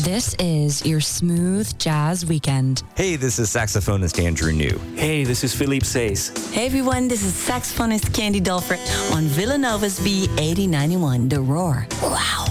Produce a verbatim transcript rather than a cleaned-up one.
This is your smooth jazz weekend. Hey, this is saxophonist Andrew New. Hey, this is Philippe Says. Hey everyone, this is saxophonist Candy Dolfer on Villanova's B eighty ninety-one, The Roar. Wow.